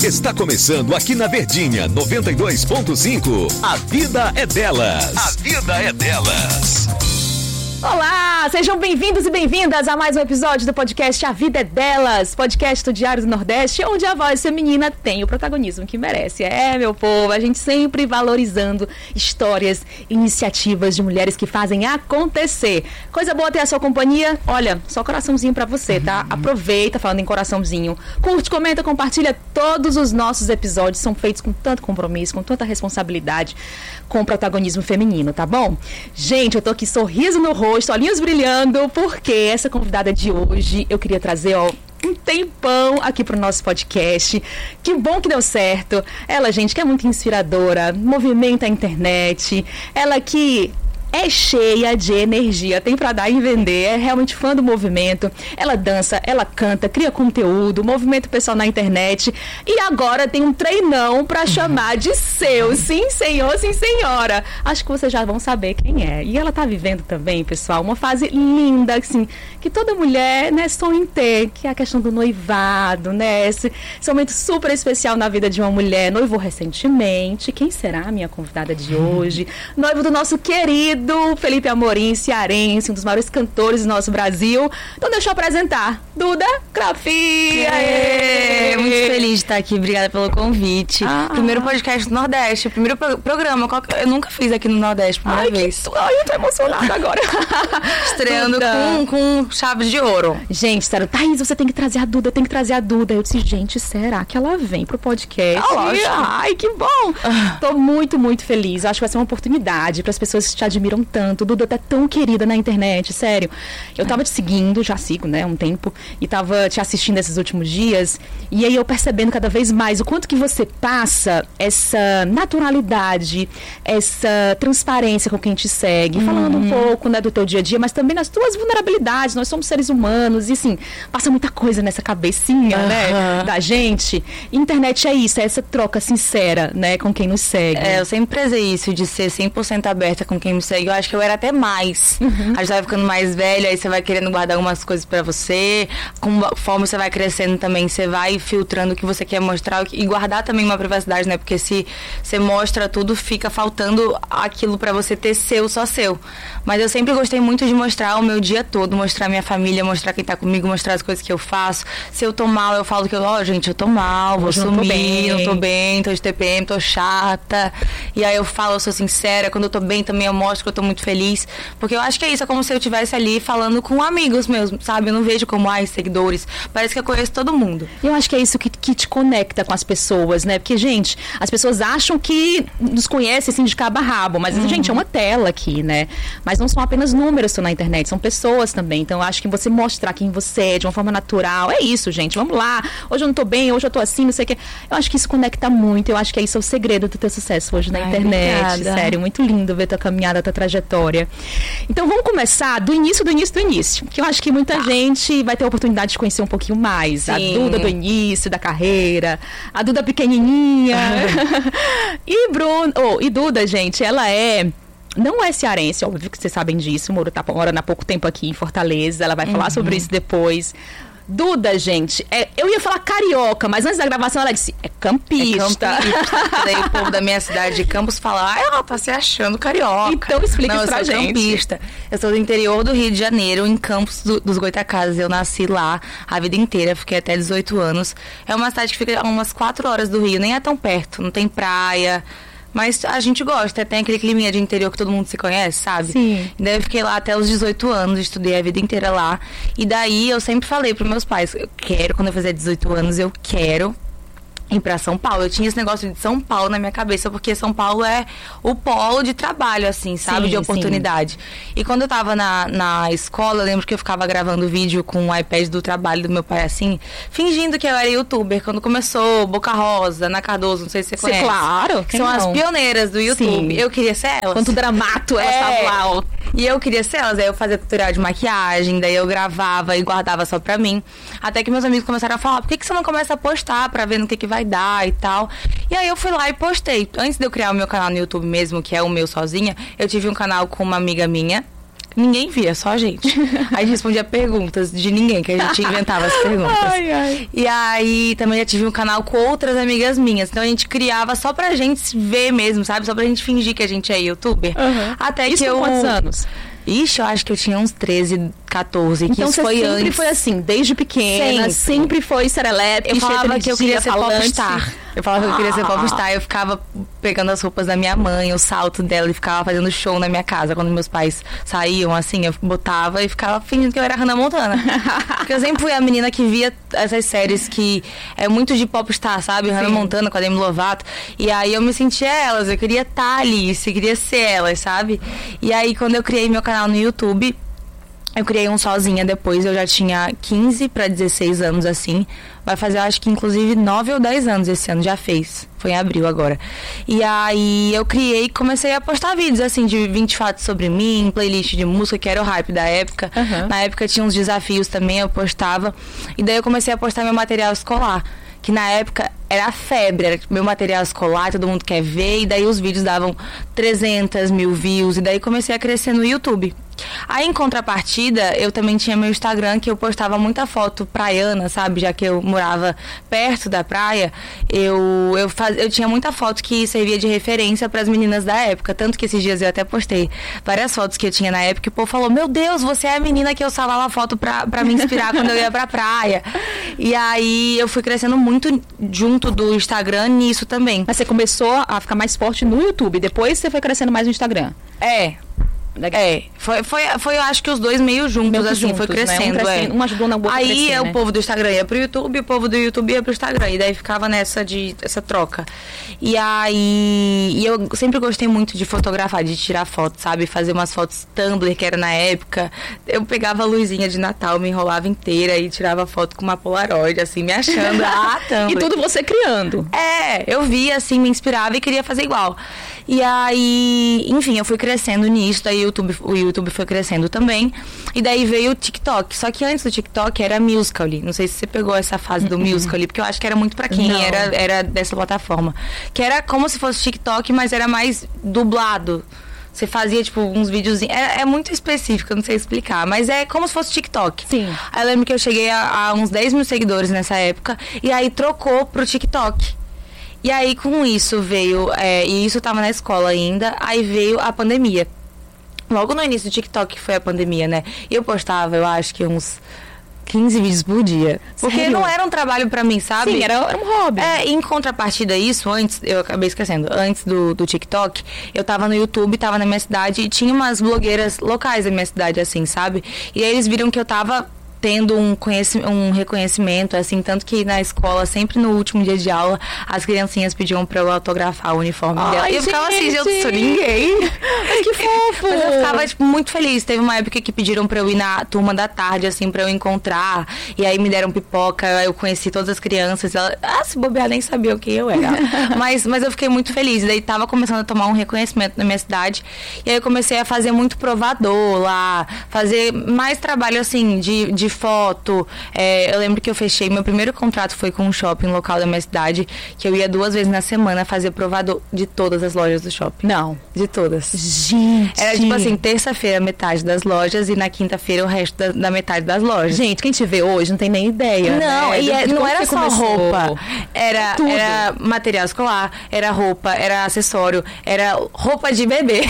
Está começando aqui na Verdinha 92.5. A vida é delas. A vida é delas. Olá, sejam bem-vindos e bem-vindas a mais um episódio do podcast A Vida é Delas, podcast do Diário do Nordeste, onde a voz feminina tem o protagonismo que merece. Meu povo, a gente sempre valorizando histórias, iniciativas de mulheres que fazem acontecer. Coisa boa ter a sua companhia. Olha, só coraçãozinho pra você, tá? Aproveita, falando em coraçãozinho. Curte, comenta, compartilha. Todos os nossos episódios são feitos com tanto compromisso, com tanta responsabilidade, com o protagonismo feminino, tá bom? Gente, eu tô aqui sorriso no rosto, olhinhos brilhando, porque essa convidada de hoje eu queria trazer, um tempão aqui pro nosso podcast. Que bom que deu certo. Ela, gente, que é muito inspiradora, movimenta a internet, ela que é cheia de energia, tem pra dar e vender, é realmente fã do movimento. Ela dança, ela canta, cria conteúdo, movimenta o pessoal na internet e agora tem um treinão pra chamar de seu. Sim, senhor, sim, senhora. Acho que vocês já vão saber quem é. E ela tá vivendo também, pessoal, uma fase linda, assim, que toda mulher, né, sonha em ter, que é a questão do noivado, né, esse momento super especial na vida de uma mulher. Noivou recentemente. Quem será a minha convidada de hoje? Noivo do nosso querido Felipe Amorim, cearense, um dos maiores cantores do nosso Brasil. Então deixa eu apresentar Duda Crafi. Muito feliz de estar aqui, obrigada pelo convite. Primeiro podcast do Nordeste, primeiro programa, eu nunca fiz aqui no Nordeste, primeira vez. Eu tô emocionada agora. Estreando com chave de ouro. Gente, sério, Thaís, você tem que trazer a Duda, tem que trazer a Duda. Eu disse, gente, será que ela vem pro podcast? Lógico. Ai, que bom. Tô muito, muito feliz. Acho que vai ser uma oportunidade para as pessoas que te admiram tanto. Duda tá tão querida na internet, sério. Eu tava te seguindo, já sigo, né, há um tempo, e tava te assistindo esses últimos dias, e aí eu percebendo cada vez mais o quanto que você passa essa naturalidade, essa transparência com quem te segue, falando um pouco, né, do teu dia a dia, mas também nas tuas vulnerabilidades. Nós somos seres humanos e, assim, passa muita coisa nessa cabecinha, né, da gente. Internet é isso, é essa troca sincera, né, com quem nos segue. Eu sempre prezei isso, de ser 100% aberta com quem me segue. Eu acho que eu era até mais. A gente vai ficando mais velha, aí você vai querendo guardar algumas coisas pra você. Conforme você vai crescendo também, você vai filtrando o que você quer mostrar e guardar também uma privacidade, né? Porque se você mostra tudo, fica faltando aquilo pra você ter só seu. Mas eu sempre gostei muito de mostrar o meu dia todo, mostrar minha família, mostrar quem tá comigo, mostrar as coisas que eu faço. Se eu tô mal, eu falo que gente, eu tô mal, vou sumir, não tô bem, tô de TPM, tô chata. E aí eu falo, eu sou sincera. Quando eu tô bem também eu mostro que eu tô muito feliz, porque eu acho que é isso, é como se eu estivesse ali falando com amigos mesmo, sabe? Eu não vejo como, seguidores, parece que eu conheço todo mundo. Eu acho que é isso que te conecta com as pessoas, né? Porque, gente, as pessoas acham que nos conhecem, assim, de cabo a rabo, mas, gente, é uma tela aqui, né? Mas não são apenas números na internet, são pessoas também. Então, eu acho que você mostrar quem você é de uma forma natural, é isso, gente, vamos lá. Hoje eu não tô bem, hoje eu tô assim, não sei o quê. Eu acho que isso conecta muito, eu acho que é isso o segredo do teu sucesso hoje na internet. Obrigada. Sério, muito lindo ver tua caminhada, tua trajetória. Então vamos começar do início, que eu acho que muita gente vai ter a oportunidade de conhecer um pouquinho mais. Sim. A Duda do início da carreira, a Duda pequenininha. E Duda, gente, ela não é cearense, óbvio que vocês sabem disso, mora há pouco tempo aqui em Fortaleza, ela vai falar sobre isso depois. Duda, gente, eu ia falar carioca, mas antes da gravação ela disse, campista. Daí o povo da minha cidade de Campos fala, ela tá se achando carioca. Então explica isso pra gente. Eu sou campista. Eu sou do interior do Rio de Janeiro, em Campos dos Goytacazes. Eu nasci lá a vida inteira, fiquei até 18 anos. É uma cidade que fica a umas 4 horas do Rio, nem é tão perto, não tem praia. Mas a gente gosta, tem aquele climinha de interior que todo mundo se conhece, sabe? Sim. E daí eu fiquei lá até os 18 anos, estudei a vida inteira lá. E daí eu sempre falei pros meus pais, quando eu fizer 18 anos, eu quero ir pra São Paulo. Eu tinha esse negócio de São Paulo na minha cabeça, porque São Paulo é o polo de trabalho, assim, sabe? De oportunidade. Sim. E quando eu tava na escola, eu lembro que eu ficava gravando vídeo com o iPad do trabalho do meu pai, assim, fingindo que eu era youtuber. Quando começou Boca Rosa, Ana Cardoso, não sei se você conhece. Claro. São as pioneiras do YouTube. Sim. Eu queria ser elas. Quando tudo era mato, elas estavam lá, ó. E eu queria ser elas. Aí eu fazia tutorial de maquiagem, daí eu gravava e guardava só pra mim. Até que meus amigos começaram a falar, por que você não começa a postar pra ver no que vai dar e tal? E aí eu fui lá e postei. Antes de eu criar o meu canal no YouTube mesmo, que é o meu sozinha, eu tive um canal com uma amiga minha, ninguém via, só a gente. Aí a gente respondia perguntas de ninguém, que a gente inventava as perguntas. Ai. E aí também já tive um canal com outras amigas minhas. Então a gente criava só pra gente ver mesmo, sabe? Só pra gente fingir que a gente é youtuber. Até Isso que com quantos anos? Ixi, eu acho que eu tinha uns 13, 14, que então isso foi sempre antes. foi assim, desde pequena, sempre foi serelepe, Eu falava que eu queria ser falante. popstar. Eu falava que eu queria ser popstar. Eu ficava pegando as roupas da minha mãe, o salto dela, e ficava fazendo show na minha casa. Quando meus pais saíam, assim, eu botava e ficava fingindo que eu era Hannah Montana. Porque eu sempre fui a menina que via essas séries que é muito de popstar, sabe? Hannah Montana com a Demi Lovato. E aí eu me sentia elas, eu queria estar ali, eu queria ser elas, sabe? E aí quando eu criei meu canal no YouTube, eu criei um sozinha depois, eu já tinha 15 para 16 anos, assim. Vai fazer, eu acho que inclusive 9 ou 10 anos esse ano, já fez. Foi em abril agora. E aí eu criei e comecei a postar vídeos, assim, de 20 fatos sobre mim, playlist de música, que era o hype da época. Na época tinha uns desafios também, eu postava. E daí eu comecei a postar meu material escolar, que na época era a febre, era meu material escolar, todo mundo quer ver, e daí os vídeos davam 300 mil views, e daí comecei a crescer no YouTube. Aí, em contrapartida, eu também tinha meu Instagram, que eu postava muita foto praiana, sabe? Já que eu morava perto da praia, eu tinha muita foto que servia de referência para as meninas da época. Tanto que esses dias eu até postei várias fotos que eu tinha na época, e o povo falou: meu Deus, você é a menina que eu salvava foto pra me inspirar quando eu ia pra praia. E aí, eu fui crescendo muito junto do Instagram nisso também. Mas você começou a ficar mais forte no YouTube, depois você foi crescendo mais no Instagram. Foi eu acho que os dois meio juntos, assim, foi crescendo, né? Um ajudou na boca. Aí crescer, o povo do Instagram ia pro YouTube, o povo do YouTube ia pro Instagram, e daí ficava essa troca. E aí, eu sempre gostei muito de fotografar, de tirar fotos, sabe? Fazer umas fotos Tumblr, que era na época. Eu pegava a luzinha de Natal, me enrolava inteira e tirava foto com uma Polaroid, assim, me achando, Tumblr. E tudo você criando. Eu via, assim, me inspirava e queria fazer igual. E aí, enfim, eu fui crescendo nisso, daí o YouTube foi crescendo também. E daí veio o TikTok. Só que antes do TikTok era Musical.ly. Não sei se você pegou essa fase do Musical.ly, porque eu acho que era muito pra quem era dessa plataforma. Que era como se fosse TikTok, mas era mais dublado. Você fazia, tipo, uns videozinhos. É muito específico, eu não sei explicar. Mas é como se fosse TikTok. Sim. Aí eu lembro que eu cheguei a uns 10 mil seguidores nessa época. E aí trocou pro TikTok. E aí, com isso veio... e isso tava na escola ainda. Aí veio a pandemia. Logo no início do TikTok foi a pandemia, né? E eu postava, eu acho que uns 15 vídeos por dia. Porque Sério? não era um trabalho pra mim, sabe? Sim, era um hobby. Em contrapartida a isso, eu acabei esquecendo, antes do TikTok, eu tava no YouTube, tava na minha cidade, e tinha umas blogueiras locais da minha cidade, assim, sabe? E aí eles viram que eu tava tendo um reconhecimento, assim, tanto que na escola, sempre no último dia de aula, as criancinhas pediam pra eu autografar o uniforme dela. E eu ficava assim, eu não sou ninguém. Que fofo! Mas eu ficava, tipo, muito feliz. Teve uma época que pediram pra eu ir na turma da tarde, assim, pra eu encontrar, e aí me deram pipoca, eu conheci todas as crianças, se bobear, nem sabia quem eu era. mas eu fiquei muito feliz, e daí tava começando a tomar um reconhecimento na minha cidade, e aí eu comecei a fazer muito provador lá, fazer mais trabalho, assim, de foto. Eu lembro que eu fechei, meu primeiro contrato foi com um shopping local da minha cidade, que eu ia 2 vezes na semana fazer provador de todas as lojas do shopping. Não. De todas. Gente. Era tipo assim, terça-feira metade das lojas e na quinta-feira o resto da metade das lojas. Gente, quem te vê hoje não tem nem ideia. Não, né? e não era só roupa. Era material escolar, era roupa, era acessório, era roupa de bebê.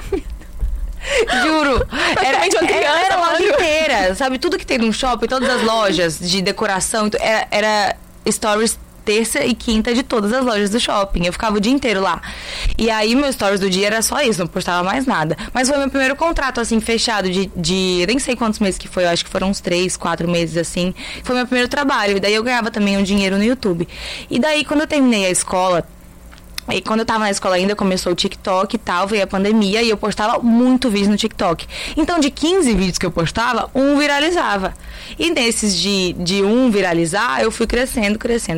Juro. Era a loja inteira, sabe? Tudo que tem no shopping, todas as lojas de decoração, era stories terça e quinta de todas as lojas do shopping. Eu ficava o dia inteiro lá. E aí, meus stories do dia era só isso, não postava mais nada. Mas foi meu primeiro contrato, assim, fechado de nem sei quantos meses que foi, eu acho que foram uns 3, 4 meses, assim. Foi meu primeiro trabalho. E daí eu ganhava também um dinheiro no YouTube. E daí, quando eu terminei a escola, e quando eu tava na escola ainda, começou o TikTok e tal, veio a pandemia e eu postava muito vídeo no TikTok. Então, de 15 vídeos que eu postava, um viralizava. E nesses de um viralizar, eu fui crescendo.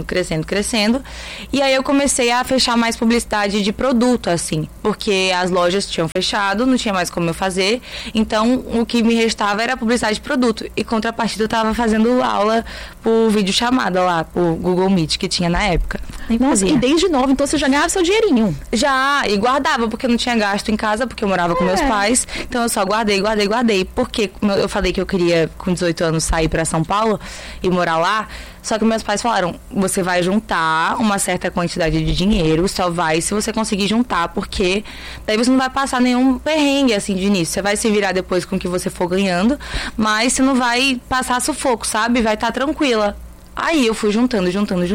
E aí eu comecei a fechar mais publicidade de produto, assim. Porque as lojas tinham fechado, não tinha mais como eu fazer. Então, o que me restava era publicidade de produto. E contrapartida, eu tava fazendo aula por videochamada lá, por Google Meet, que tinha na época. Nossa, e desde novo, então você já ganhava seu um dinheirinho. Já, e guardava, porque eu não tinha gasto em casa, porque eu morava com meus pais. Então eu só guardei. Porque eu falei que eu queria, com 18 anos, sair pra São Paulo e morar lá. Só que meus pais falaram, você vai juntar uma certa quantidade de dinheiro, só vai se você conseguir juntar, porque daí você não vai passar nenhum perrengue, assim, de início. Você vai se virar depois com o que você for ganhando, mas você não vai passar sufoco, sabe? Vai estar tranquila. Aí eu fui juntando.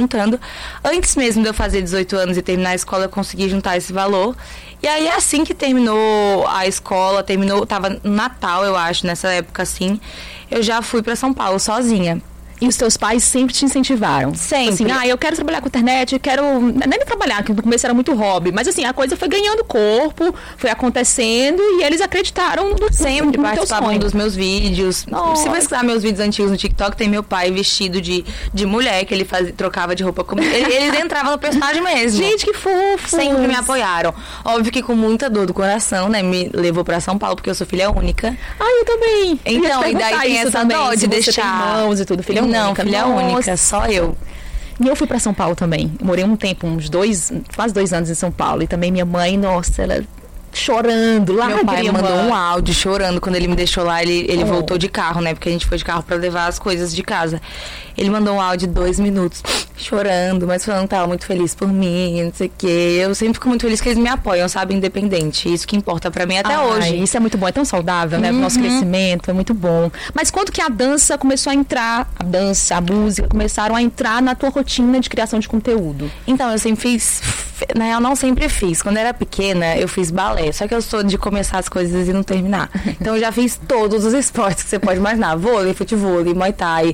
Antes mesmo de eu fazer 18 anos e terminar a escola, eu consegui juntar esse valor. E aí, assim que terminou a escola, tava no Natal, eu acho, nessa época, assim, eu já fui pra São Paulo sozinha. E os teus pais sempre te incentivaram? Sempre. Assim, eu quero trabalhar com internet, eu quero... Nem trabalhar, porque no começo era muito hobby. Mas assim, a coisa foi ganhando corpo, foi acontecendo e eles acreditaram sempre participavam dos meus vídeos. Nossa. Se você pesquisar meus vídeos antigos no TikTok, tem meu pai vestido de mulher, que ele trocava de roupa comigo. Ele entrava no personagem mesmo. Gente, que fofo! Sempre me apoiaram. Óbvio que com muita dor do coração, né? Me levou pra São Paulo, porque eu sou filha única. Eu também. Então, e daí tem essa dó de deixar... Você tem irmãos e tudo, filha única. Não, filha única, só eu. E eu fui pra São Paulo também. Morei um tempo, quase 2 anos em São Paulo. E também minha mãe, nossa, ela chorando lá. Meu pai mandou um áudio chorando quando ele me deixou lá. Ele voltou de carro, né? Porque a gente foi de carro pra levar as coisas de casa. Ele mandou um áudio de 2 minutos, chorando, mas falando que tava muito feliz por mim, não sei o quê. Eu sempre fico muito feliz que eles me apoiam, sabe? Independente. Isso que importa pra mim até hoje. Isso é muito bom, é tão saudável, né? Pro nosso crescimento, é muito bom. Mas quando que a dança começou a entrar, a música, começaram a entrar na tua rotina de criação de conteúdo? Então, eu sempre fiz... Na real, não sempre fiz. Quando eu era pequena, eu fiz balé. Só que eu sou de começar as coisas e não terminar. Então, eu já fiz todos os esportes que você pode imaginar. Vôlei, futebol, muay thai,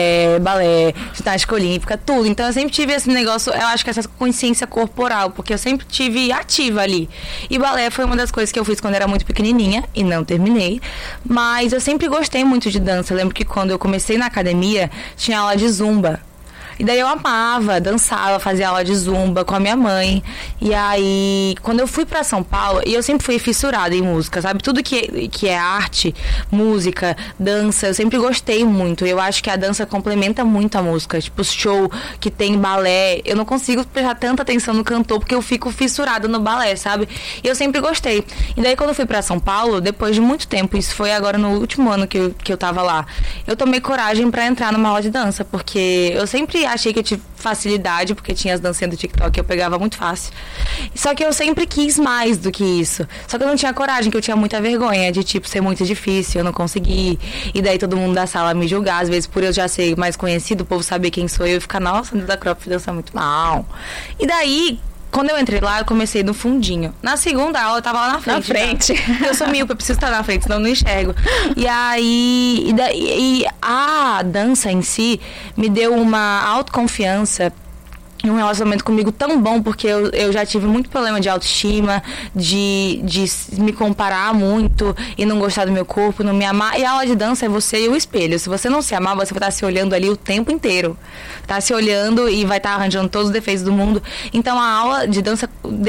balé, ginástica olímpica, tudo. Então, eu sempre tive esse negócio, eu acho que essa consciência corporal, porque eu sempre tive ativa ali. E balé foi uma das coisas que eu fiz quando eu era muito pequenininha e não terminei. Mas eu sempre gostei muito de dança. Eu lembro que quando eu comecei na academia, tinha aula de zumba. E daí eu amava, dançava, fazia aula de zumba com a minha mãe. E aí, quando eu fui pra São Paulo, e eu sempre fui fissurada em música, sabe? Tudo que é arte, música, dança, eu sempre gostei muito. Eu acho que a dança complementa muito a música. Tipo, show que tem balé, eu não consigo prestar tanta atenção no cantor, porque eu fico fissurada no balé, sabe? E eu sempre gostei. E daí, quando eu fui pra São Paulo, depois de muito tempo, isso foi agora no último ano que eu tava lá, eu tomei coragem pra entrar numa aula de dança, porque eu sempre achei que eu tive facilidade, porque tinha as dancinhas do TikTok, eu pegava muito fácil. Só que eu sempre quis mais do que isso. Só que eu não tinha coragem, que eu tinha muita vergonha de, tipo, ser muito difícil, eu não consegui. E daí todo mundo da sala me julgar, às vezes por eu já ser mais conhecido, o povo saber quem sou eu e ficar, nossa, da Croft dança muito mal. E daí, quando eu entrei lá, eu comecei no fundinho. Na segunda aula, eu tava lá na frente. Eu sou míope, eu preciso estar na frente, senão eu não enxergo. E aí, e a dança em si me deu uma autoconfiança e um relacionamento comigo tão bom, porque eu já tive muito problema de autoestima, de me comparar muito e não gostar do meu corpo, não me amar. E a aula de dança é você e o espelho. Se você não se amar, você vai estar se olhando ali o tempo inteiro. Tá se olhando e vai estar arranjando todos os defeitos do mundo. Então a aula de dança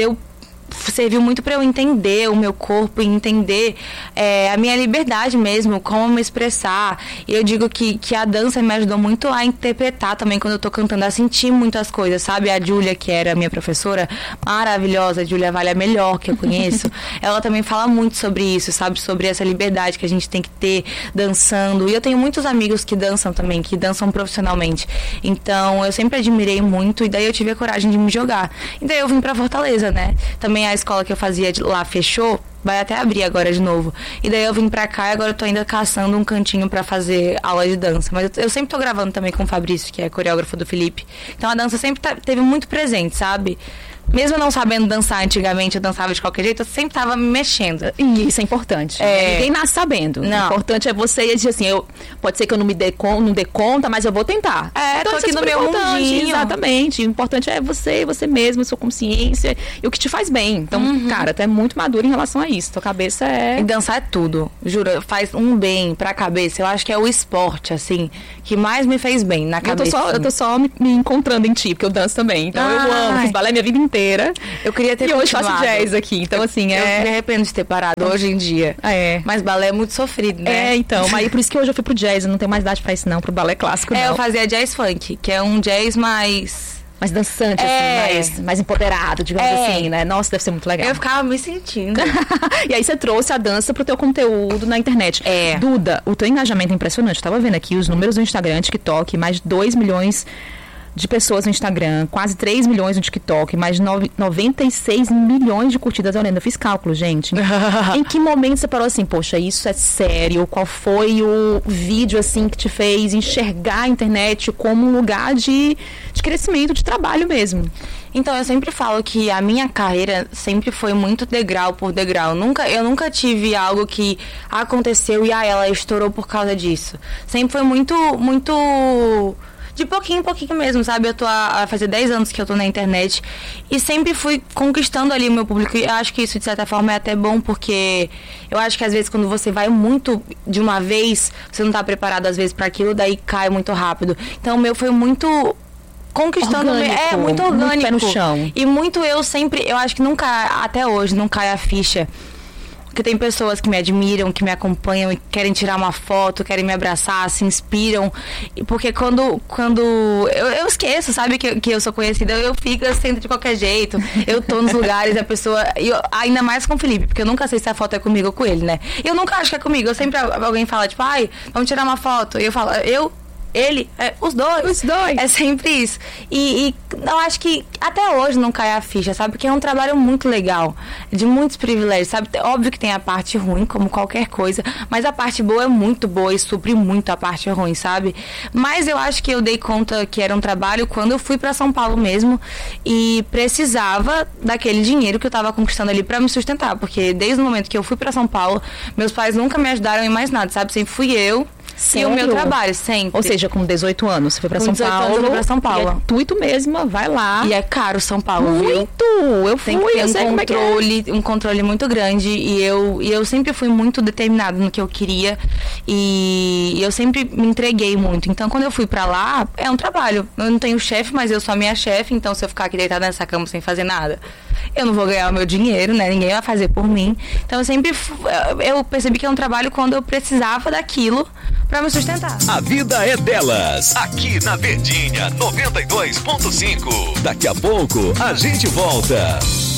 serviu muito para eu entender o meu corpo e entender a minha liberdade mesmo, como me expressar. E eu digo que a dança me ajudou muito a interpretar também quando eu tô cantando, a sentir muitas coisas, sabe? A Júlia, que era minha professora, maravilhosa, a Júlia Vale, a melhor que eu conheço, ela também fala muito sobre isso, sabe? Sobre essa liberdade que a gente tem que ter dançando. E eu tenho muitos amigos que dançam também, que dançam profissionalmente. Então, eu sempre admirei muito e daí eu tive a coragem de me jogar. E daí eu vim pra Fortaleza, né? Também a escola que eu fazia lá fechou, vai até abrir agora de novo. E daí eu vim pra cá e agora eu tô ainda caçando um cantinho pra fazer aula de dança. Mas eu sempre tô gravando também com o Fabrício, que é coreógrafo do Felipe. Então a dança sempre teve muito presente, sabe? Mesmo eu não sabendo dançar antigamente, eu dançava de qualquer jeito, eu sempre tava me mexendo. E isso é importante. Ninguém nasce sabendo. Não. O importante é você dizer assim, pode ser que eu não dê conta, mas eu vou tentar. Então, tô aqui no meu mundinho. Exatamente. O importante é você mesmo, sua consciência e o que te faz bem. Então, cara, tu é muito maduro em relação a isso. Tua cabeça E dançar é tudo. Juro, faz um bem pra cabeça. Eu acho que é o esporte, assim, que mais me fez bem na cabeça. Eu tô só me encontrando em ti, porque eu danço também. Então eu amo, fiz balé minha vida inteira. Eu queria ter E hoje faço jazz aqui. Então, assim, Eu me arrependo de ter parado hoje em dia. Mas balé é muito sofrido, né? Então. Mas por isso que hoje eu fui pro jazz. Eu não tenho mais idade pra isso, não. Pro balé clássico, não. Eu fazia jazz funk, que é um jazz mais mais dançante, assim, mais empoderado, digamos assim, né? Nossa, deve ser muito legal. Eu ficava me sentindo. E aí você trouxe a dança pro teu conteúdo na internet. Duda, o teu engajamento é impressionante. Eu tava vendo aqui os números do Instagram, TikTok, mais de 2 milhões de pessoas no Instagram, quase 3 milhões no TikTok, mais de 96 milhões de curtidas. Olha, eu fiz cálculo, gente. Em que momento você parou assim, poxa, isso é sério? Qual foi o vídeo, assim, que te fez enxergar a internet como um lugar de crescimento, de trabalho mesmo? Então, eu sempre falo que a minha carreira sempre foi muito degrau por degrau. Eu nunca tive algo que aconteceu e ela estourou por causa disso. Sempre foi muito de pouquinho em pouquinho mesmo, sabe? Eu tô a fazer 10 anos que eu tô na internet e sempre fui conquistando ali o meu público. E eu acho que isso, de certa forma, é até bom, porque eu acho que às vezes quando você vai muito de uma vez, você não tá preparado às vezes para aquilo, daí cai muito rápido. Então, o meu foi muito conquistando, muito orgânico. Muito pé no chão. E muito eu acho que nunca, até hoje, não cai a ficha. Porque tem pessoas que me admiram, que me acompanham e querem tirar uma foto, querem me abraçar, se inspiram. Porque quando eu esqueço, sabe, que eu sou conhecida, eu fico sendo de qualquer jeito. Eu tô nos lugares, a pessoa... ainda mais com o Felipe, porque eu nunca sei se a foto é comigo ou com ele, né? Eu nunca acho que é comigo. Eu sempre, alguém fala, tipo, vamos tirar uma foto. E eu falo, ele, os dois. Os dois. É sempre isso. E eu acho que até hoje não cai a ficha, sabe? Porque é um trabalho muito legal, de muitos privilégios, sabe? Óbvio que tem a parte ruim, como qualquer coisa, mas a parte boa é muito boa e supre muito a parte ruim, sabe? Mas eu acho que eu dei conta que era um trabalho quando eu fui pra São Paulo mesmo e precisava daquele dinheiro que eu tava conquistando ali pra me sustentar, porque desde o momento que eu fui pra São Paulo, meus pais nunca me ajudaram em mais nada, sabe? Sempre fui eu. Sério? E o meu trabalho, sempre. Ou seja, com 18 anos, você foi pra São 18 Paulo. anos eu fui pra São Paulo. E é tuito mesmo, vai lá. E é caro São Paulo, muito! Viu? Eu Tem fui, que ter eu sei como é que é. um controle muito grande. E eu sempre fui muito determinada no que eu queria. E eu sempre me entreguei muito. Então, quando eu fui pra lá, é um trabalho. Eu não tenho chefe, mas eu sou a minha chefe. Então, se eu ficar aqui deitada nessa cama sem fazer nada, eu não vou ganhar o meu dinheiro, né? Ninguém vai fazer por mim. Então, eu percebi que é um trabalho quando eu precisava daquilo pra me sustentar. A vida é delas, aqui na Verdinha 92.5. Daqui a pouco a gente volta.